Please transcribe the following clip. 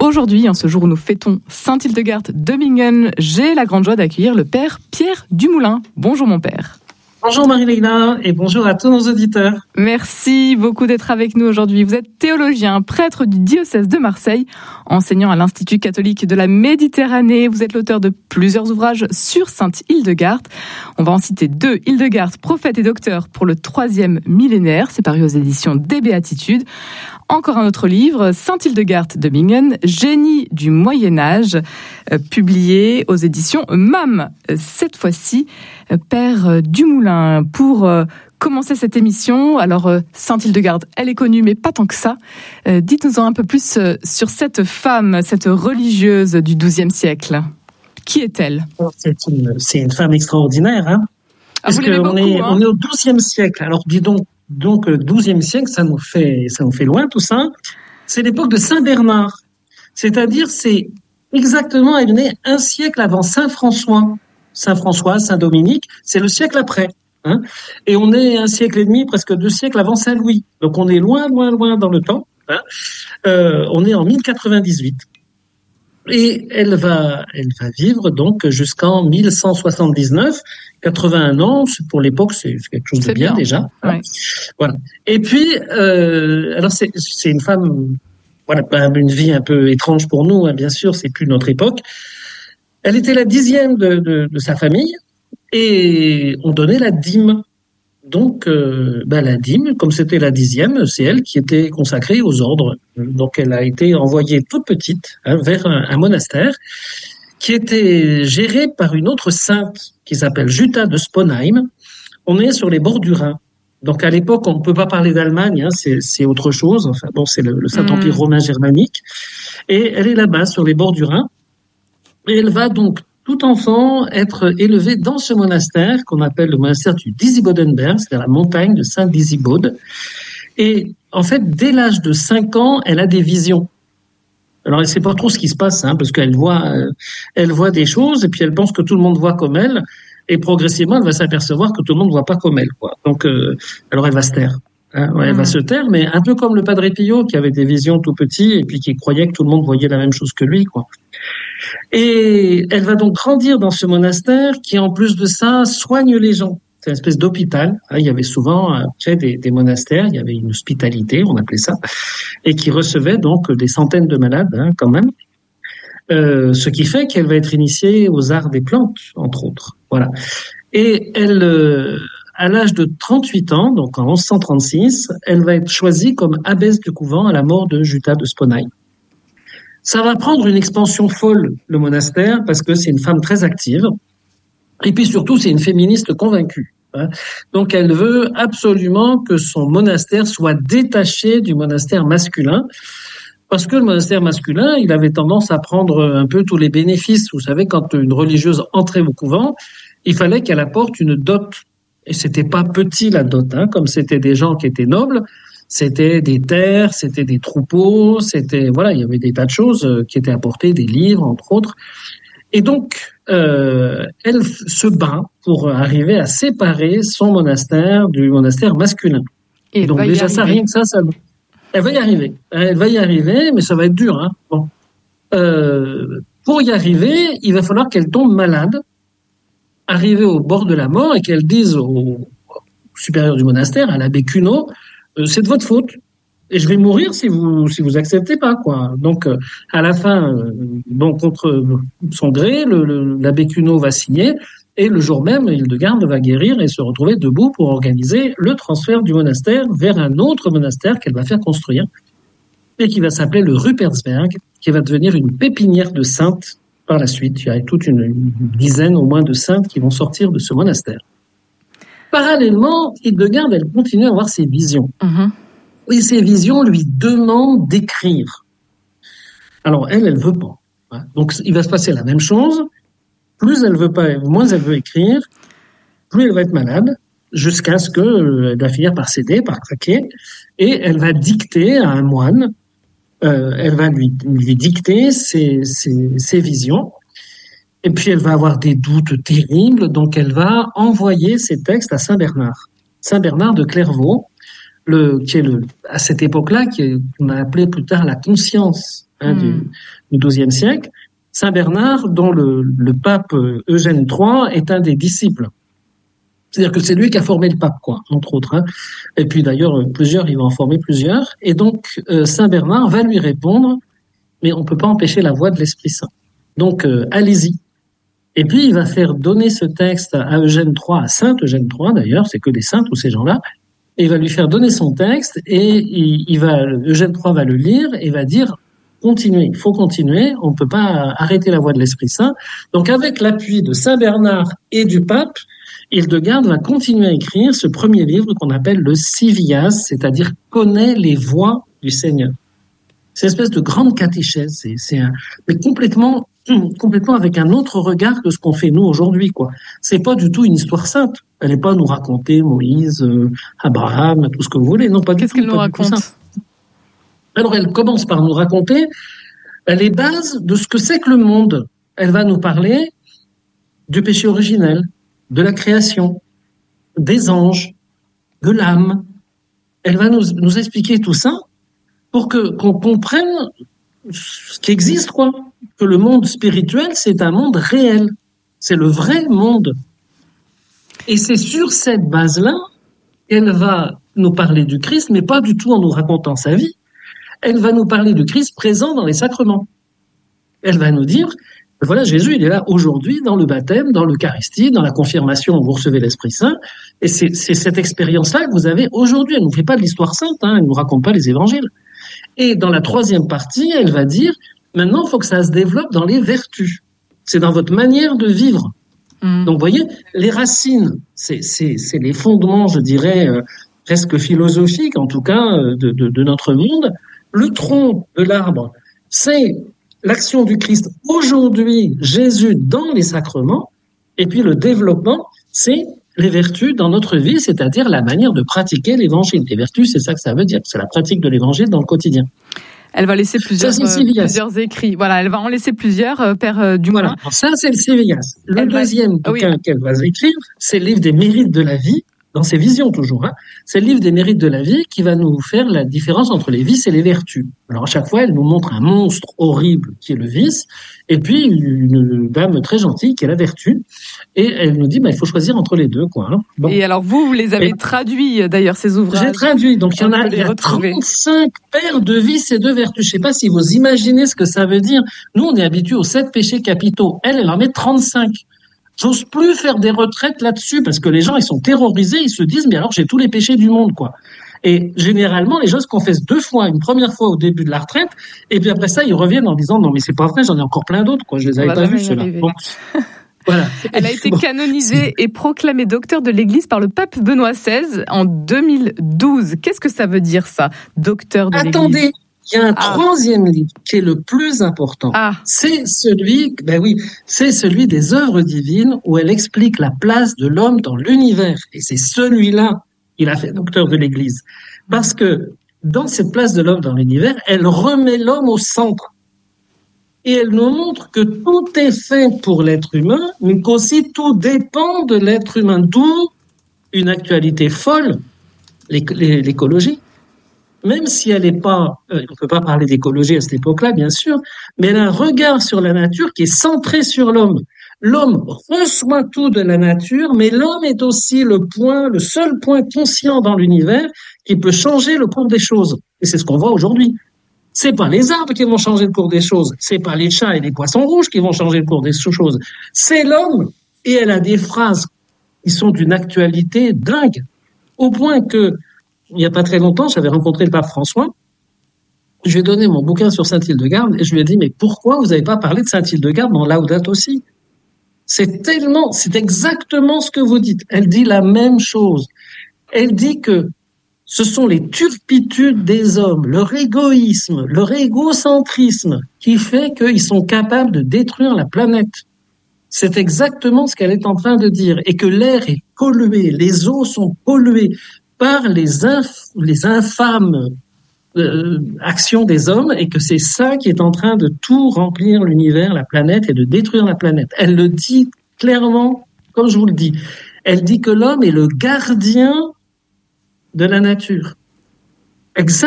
Aujourd'hui, en ce jour où nous fêtons Sainte-Hildegarde de Bingen, j'ai la grande joie d'accueillir le père Pierre Dumoulin. Bonjour mon père. Bonjour Marie-Léna et bonjour à tous nos auditeurs. Merci beaucoup d'être avec nous aujourd'hui. Vous êtes théologien, prêtre du diocèse de Marseille, enseignant à l'Institut catholique de la Méditerranée. Vous êtes l'auteur de plusieurs ouvrages sur Sainte-Hildegarde. On va en citer 2, Hildegarde, prophète et docteur pour le 3e millénaire. C'est paru aux éditions des Béatitudes. Encore un autre livre, Sainte-Hildegarde de Bingen, génie du Moyen-Âge, publié aux éditions MAM. Cette fois-ci, père Dumoulin, pour commencer cette émission, alors Sainte-Hildegarde, elle est connue, mais pas tant que ça. Dites-nous-en un peu plus sur cette femme, cette religieuse du XIIe siècle. Qui est-elle ? C'est une femme extraordinaire, hein. Parce qu'on est au XIIe siècle. Alors dis donc le XIIe siècle, ça nous fait loin tout ça. C'est l'époque de Saint Bernard. C'est-à-dire, c'est exactement, elle est née un siècle avant Saint François. Saint François, Saint Dominique, c'est le siècle après. Hein. Et on est un siècle et demi, presque 2 siècles avant Saint Louis. Donc on est loin dans le temps. Hein. On est en 1098. Et elle va vivre donc jusqu'en 1179, 81 ans. Pour l'époque, c'est quelque chose de bien déjà. Ouais. Voilà. Et puis, alors c'est une femme, voilà, une vie un peu étrange pour nous, hein, bien sûr, c'est plus notre époque. Elle était la 10e de sa famille et on donnait la dîme. Donc, la dîme, comme c'était la 10e, c'est elle qui était consacrée aux ordres. Donc, elle a été envoyée toute petite vers un monastère qui était géré par une autre sainte qui s'appelle Jutta de Sponheim. On est sur les bords du Rhin. Donc, à l'époque, on ne peut pas parler d'Allemagne, hein, c'est autre chose. Enfin, bon, c'est le Saint-Empire romain germanique. Et elle est là-bas, sur les bords du Rhin. Et elle va donc, tout enfant, être élevée dans ce monastère qu'on appelle le monastère du Disibodenberg, c'est-à-dire la montagne de Saint-Disibode. Et en fait, dès l'âge de 5 ans, elle a des visions. Alors, elle ne sait pas trop ce qui se passe, hein, parce qu'elle voit des choses et puis elle pense que tout le monde voit comme elle. Et progressivement, elle va s'apercevoir que tout le monde ne voit pas comme elle, quoi. Donc, alors elle va se taire. Hein, ouais, elle va se taire, mais un peu comme le Padre Pio qui avait des visions tout petit et puis qui croyait que tout le monde voyait la même chose que lui, quoi. Et elle va donc grandir dans ce monastère qui, en plus de ça, soigne les gens. C'est une espèce d'hôpital. Il y avait souvent, près des monastères, il y avait une hospitalité, on appelait ça, et qui recevait donc des centaines de malades, hein, quand même. Ce qui fait qu'elle va être initiée aux arts des plantes, entre autres. Voilà. Et elle, à l'âge de 38 ans, donc en 1136, elle va être choisie comme abbesse du couvent à la mort de Jutta de Sponheim. Ça va prendre une expansion folle, le monastère, parce que c'est une femme très active. Et puis surtout, c'est une féministe convaincue. Hein. Donc, elle veut absolument que son monastère soit détaché du monastère masculin, parce que le monastère masculin, il avait tendance à prendre un peu tous les bénéfices. Vous savez, quand une religieuse entrait au couvent, il fallait qu'elle apporte une dot. Et c'était pas petit, la dot, hein, comme c'était des gens qui étaient nobles. C'était des terres, c'était des troupeaux, voilà, il y avait des tas de choses qui étaient apportées, des livres, entre autres. Et donc, elle se bat pour arriver à séparer son monastère du monastère masculin. Et donc, déjà, ça, rien que ça, elle va y arriver. Elle va y arriver, mais ça va être dur, hein. Bon. Pour y arriver, il va falloir qu'elle tombe malade, arriver au bord de la mort et qu'elle dise au supérieur du monastère, à l'abbé Cuneau, c'est de votre faute et je vais mourir si vous acceptez pas, quoi. Donc à la fin, contre son gré, l'abbé Cuneau va signer et le jour même, Hildegarde va guérir et se retrouver debout pour organiser le transfert du monastère vers un autre monastère qu'elle va faire construire et qui va s'appeler le Rupertsberg, qui va devenir une pépinière de saintes par la suite. Il y a toute une dizaine au moins de saintes qui vont sortir de ce monastère. Parallèlement, Hildegarde, elle continue à avoir ses visions. Et ces visions lui demandent d'écrire. Alors, elle veut pas. Hein. Donc, il va se passer la même chose. Plus elle veut pas, moins elle veut écrire, plus elle va être malade, jusqu'à ce qu'elle va finir par céder, par craquer, et elle va dicter à un moine, elle va lui dicter ses visions. Et puis, elle va avoir des doutes terribles, donc elle va envoyer ses textes à Saint Bernard. Saint Bernard de Clairvaux, qui est à cette époque-là, qu'on a appelé plus tard la conscience du XIIe siècle. Saint Bernard, dont le pape Eugène III est un des disciples. C'est-à-dire que c'est lui qui a formé le pape, quoi, entre autres. Hein. Et puis d'ailleurs, il va en former plusieurs. Et donc, Saint Bernard va lui répondre, mais on ne peut pas empêcher la voix de l'Esprit Saint. Donc, allez-y. Et puis, il va faire donner ce texte à Eugène III, à Saint Eugène III d'ailleurs, c'est que des saints, tous ces gens-là. Et il va lui faire donner son texte et Eugène III va le lire et va dire continuez, il faut continuer, on ne peut pas arrêter la voix de l'Esprit Saint. Donc, avec l'appui de Saint Bernard et du pape, Hildegarde va continuer à écrire ce premier livre qu'on appelle le Civias, c'est-à-dire connaît les voies du Seigneur. C'est une espèce de grande catéchèse, mais complètement avec un autre regard que ce qu'on fait nous aujourd'hui, quoi. C'est pas du tout une histoire sainte. Elle n'est pas à nous raconter Moïse, Abraham, tout ce que vous voulez. Non, pas du tout. Qu'est-ce qu'elle nous raconte ? Alors, elle commence par nous raconter les bases de ce que c'est que le monde. Elle va nous parler du péché originel, de la création, des anges, de l'âme. Elle va nous expliquer tout ça pour qu'on comprenne ce qui existe, quoi. Que le monde spirituel, c'est un monde réel. C'est le vrai monde. Et c'est sur cette base-là qu'elle va nous parler du Christ, mais pas du tout en nous racontant sa vie. Elle va nous parler du Christ présent dans les sacrements. Elle va nous dire, voilà, Jésus, il est là aujourd'hui dans le baptême, dans l'Eucharistie, dans la confirmation où vous recevez l'Esprit Saint. Et c'est cette expérience-là que vous avez aujourd'hui. Elle ne nous fait pas de l'histoire sainte, hein, elle ne nous raconte pas les évangiles. Et dans la troisième partie, elle va dire, maintenant, il faut que ça se développe dans les vertus. C'est dans votre manière de vivre. Donc, vous voyez, les racines, c'est les fondements, je dirais, presque philosophiques, en tout cas, de notre monde. Le tronc de l'arbre, c'est l'action du Christ aujourd'hui, Jésus dans les sacrements. Et puis, le développement, c'est les vertus dans notre vie, c'est-à-dire la manière de pratiquer l'évangile. Les vertus, c'est ça que ça veut dire. C'est la pratique de l'évangile dans le quotidien. Elle va laisser plusieurs écrits. Voilà, elle va en laisser plusieurs, Père Dumoulin. Voilà, ça c'est le Civias. Le deuxième bouquin qu'elle va écrire, c'est le livre des mérites de la vie, dans ses visions toujours. Hein. C'est le livre des mérites de la vie qui va nous faire la différence entre les vices et les vertus. Alors à chaque fois, elle nous montre un monstre horrible qui est le vice, et puis une dame très gentille qui est la vertu. Et elle nous dit, il faut choisir entre les deux, quoi. Hein. Bon. Et alors vous les avez traduits d'ailleurs ces ouvrages. J'ai traduit, donc il y a 35 paires de vices et de vertus. Je sais pas si vous imaginez ce que ça veut dire. Nous, on est habitués aux 7 péchés capitaux. Elle en met 35. J'ose plus faire des retraites là-dessus parce que les gens, ils sont terrorisés, ils se disent, mais alors j'ai tous les péchés du monde, quoi. Et généralement, les gens se confessent 2 fois. Une première fois au début de la retraite, et puis après ça, ils reviennent en disant, non, mais c'est pas vrai, j'en ai encore plein d'autres, quoi. Je les avais pas vus, ceux-là. Bon. Voilà. Elle a été canonisée et proclamée docteur de l'Église par le pape Benoît XVI en 2012. Qu'est-ce que ça veut dire, ça, docteur de l'Église ? Attendez. Il y a un troisième livre qui est le plus important. C'est celui des œuvres divines où elle explique la place de l'homme dans l'univers. Et c'est celui-là qu'il a fait docteur de l'Église. Parce que dans cette place de l'homme dans l'univers, elle remet l'homme au centre. Et elle nous montre que tout est fait pour l'être humain, mais qu'aussi tout dépend de l'être humain. D'où une actualité folle, l'écologie. Même si elle n'est pas, on ne peut pas parler d'écologie à cette époque-là, bien sûr, mais elle a un regard sur la nature qui est centré sur l'homme. L'homme reçoit tout de la nature, mais l'homme est aussi le seul point conscient dans l'univers qui peut changer le cours des choses. Et c'est ce qu'on voit aujourd'hui. C'est pas les arbres qui vont changer le cours des choses, c'est pas les chats et les poissons rouges qui vont changer le cours des choses. C'est l'homme. Et elle a des phrases qui sont d'une actualité dingue, au point que il n'y a pas très longtemps, j'avais rencontré le pape François. Je lui ai donné mon bouquin sur Sainte Hildegarde et je lui ai dit, mais pourquoi vous n'avez pas parlé de Sainte Hildegarde dans Laudato Si? C'est exactement ce que vous dites. Elle dit la même chose. Elle dit que ce sont les turpitudes des hommes, leur égoïsme, leur égocentrisme qui fait qu'ils sont capables de détruire la planète. C'est exactement ce qu'elle est en train de dire. Et que l'air est pollué, les eaux sont polluées par les infâmes actions des hommes, et que c'est ça qui est en train de tout remplir l'univers, la planète, et de détruire la planète. Elle le dit clairement, comme je vous le dis. Elle dit que l'homme est le gardien de la nature. Exactement.